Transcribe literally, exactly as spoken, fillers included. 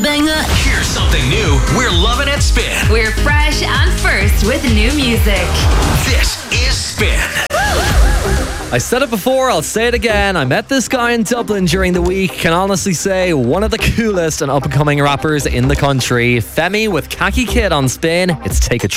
banger. Here's something new we're loving at Spin. We're fresh and first with new music. This is Spin. I said it before, I'll say it again. I met this guy in Dublin during the week. Can honestly say one of the coolest and up-and-coming rappers in the country. Femi with Khaki Kid on Spin. It's Take a